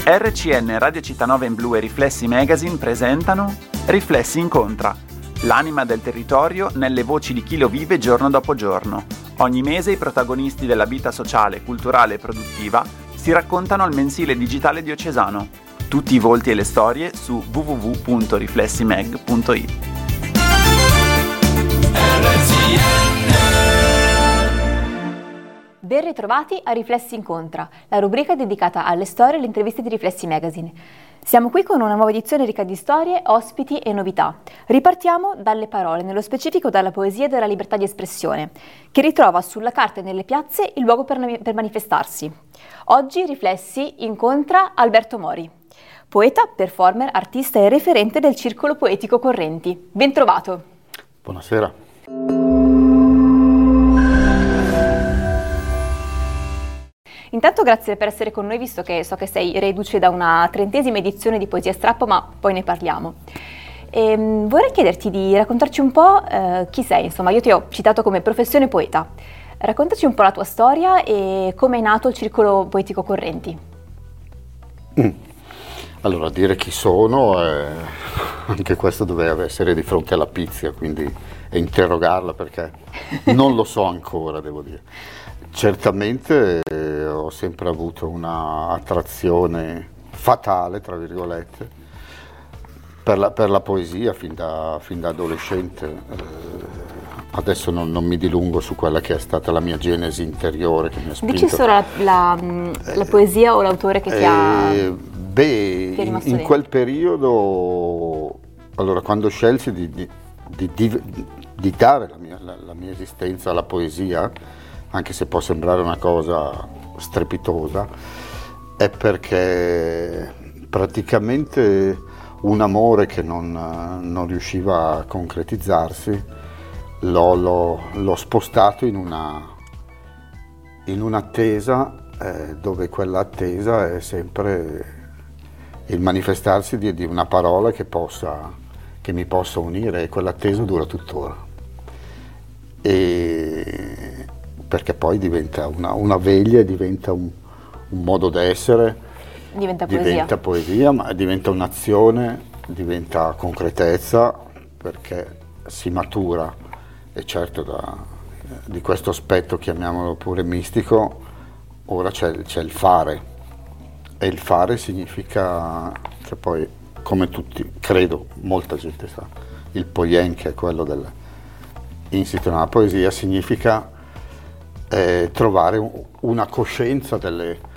RCN Radio Città in Blu e Riflessi Magazine presentano Riflessi Incontra, l'anima del territorio nelle voci di chi lo vive giorno dopo giorno. Ogni mese i protagonisti della vita sociale, culturale e produttiva si raccontano al mensile digitale diocesano. Tutti i volti e le storie su www.riflessimag.it. Ben ritrovati a Riflessi Incontra, la rubrica dedicata alle storie e alle interviste di Riflessi Magazine. Siamo qui con una nuova edizione ricca di storie, ospiti e novità. Ripartiamo dalle parole, nello specifico dalla poesia e dalla libertà di espressione, che ritrova sulla carta e nelle piazze il luogo per manifestarsi. Oggi Riflessi incontra Alberto Mori, poeta, performer, artista e referente del Circolo Poetico Correnti. Ben trovato. Buonasera. Intanto grazie per essere con noi, visto che so che sei reduce da una 30ª edizione di Poesia Strappo, ma poi ne parliamo. Vorrei chiederti di raccontarci un po' chi sei. Insomma, io ti ho citato come professione poeta. Raccontaci un po' la tua storia e come è nato il Circolo Poetico Correnti. Allora, dire chi sono, anche questo doveva essere di fronte alla pizia, quindi interrogarla, perché non lo so ancora, devo dire. Certamente ho sempre avuto una attrazione fatale, tra virgolette, per la poesia fin da adolescente. Adesso non mi dilungo su quella che è stata la mia genesi interiore che mi ha spinto. Dici solo la poesia o l'autore che ti ha... in quel periodo, allora, quando scelsi di dare la mia esistenza alla poesia, anche se può sembrare una cosa strepitosa, è perché praticamente un amore che non riusciva a concretizzarsi l'ho spostato in un'attesa, dove quell'attesa è sempre il manifestarsi di una parola che mi possa unire, e quell'attesa dura tuttora. Perché poi diventa una veglia, diventa un modo d'essere, diventa poesia, ma diventa un'azione, diventa concretezza, perché si matura. E certo di questo aspetto, chiamiamolo pure mistico, ora c'è il fare, e il fare significa, che poi, come tutti, credo, molta gente sa, il poien, che è quello insito nella poesia, significa trovare una coscienza delle